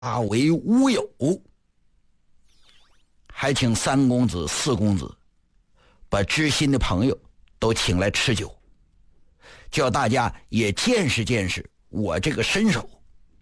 为乌有，还请三公子四公子把知心的朋友都请来吃酒，叫大家也见识见识我这个身手。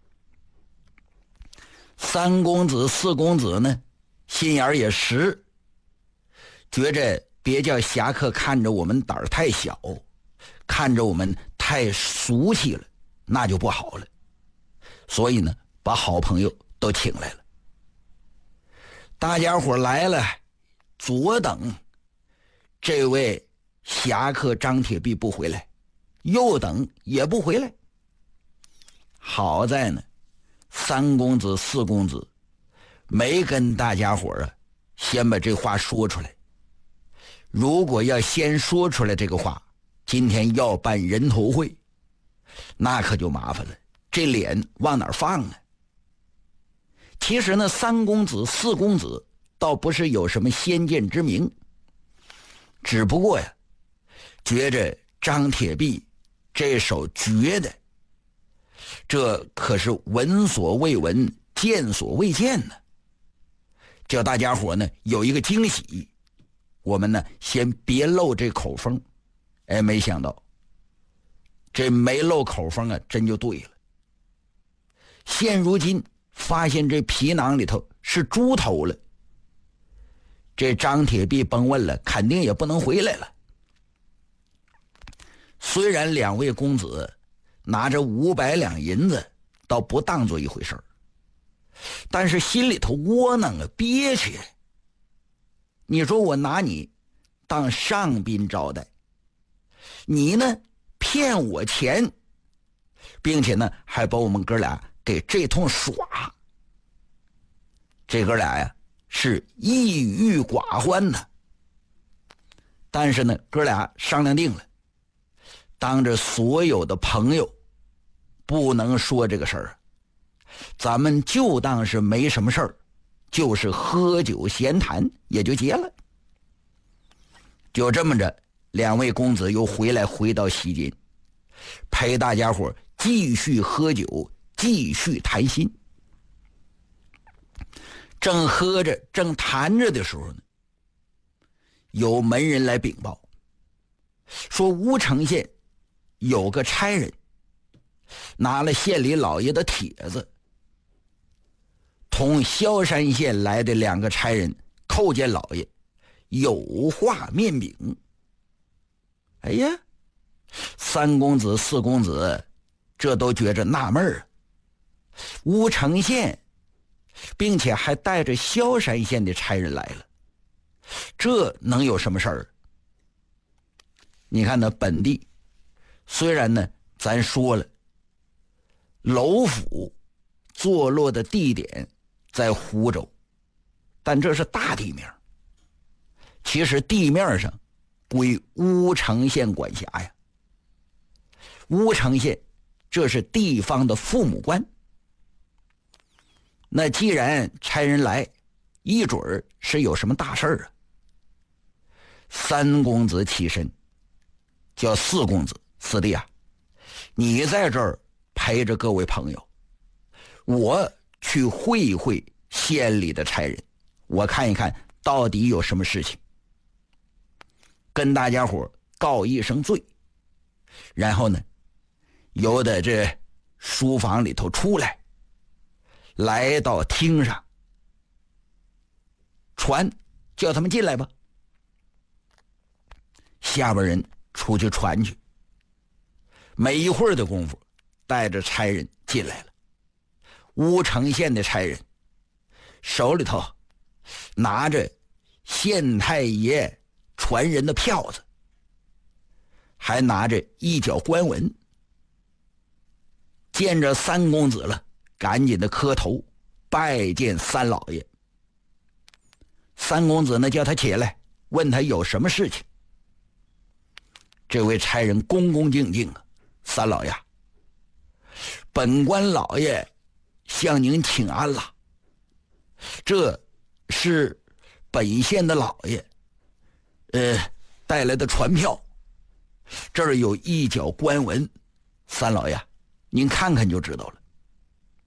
三公子四公子呢，心眼也实，觉着别叫侠客看着我们胆儿太小，看着我们太俗气了，那就不好了。所以呢，把好朋友都请来了。大家伙来了，左等这位侠客张铁壁不回来，右等也不回来。好在呢，三公子四公子没跟大家伙先把这话说出来。如果要先说出来这个话，今天要办人头会，那可就麻烦了，这脸往哪儿放呢？其实呢，三公子四公子倒不是有什么先见之明，只不过呀，觉着张铁壁这手绝的，这可是闻所未闻见所未见呢，叫大家伙呢有一个惊喜，我们呢先别漏这口风。哎，没想到这没漏口风啊，真就对了。现如今发现这皮囊里头是猪头了，这张铁壁甭问了，肯定也不能回来了。虽然两位公子拿着500两银子倒不当做一回事儿，但是心里头窝囊啊，憋屈。你说我拿你当上宾招待，你呢骗我钱，并且呢还把我们哥俩给这通耍。这哥俩呀是抑郁寡欢的，但是呢哥俩商量定了，当着所有的朋友不能说这个事儿，咱们就当是没什么事儿，就是喝酒闲谈也就结了。就这么着，两位公子又回到西京，陪大家伙继续喝酒，继续谈心。正喝着正谈着的时候呢，有门人来禀报，说乌城县有个差人拿了县里老爷的帖子，同萧山县来的2个差人叩见老爷，有话面禀。哎呀，三公子四公子这都觉着纳闷儿，乌城县并且还带着萧山县的差人来了，这能有什么事儿？你看呢，本地虽然呢咱说了楼府坐落的地点在湖州，但这是大地名，其实地面上归乌城县管辖呀。乌城县这是地方的父母官，那既然差人来，一准儿是有什么大事儿啊。三公子起身叫四公子，四弟啊，你在这儿陪着各位朋友，我去会一会县里的差人，我看一看到底有什么事情，跟大家伙告一声罪。然后呢，由得这书房里头出来，来到厅上，传叫他们进来吧。下边人出去传去，没一会儿的功夫，带着差人进来了。乌城县的差人手里头拿着县太爷传人的票子，还拿着一角官文。见着三公子了，赶紧的磕头拜见三老爷。三公子呢叫他起来，问他有什么事情。这位差人恭恭敬敬啊，三老爷，本官老爷向您请安了，这是本县的老爷带来的传票，这儿有一角官文，三老爷您看看就知道了。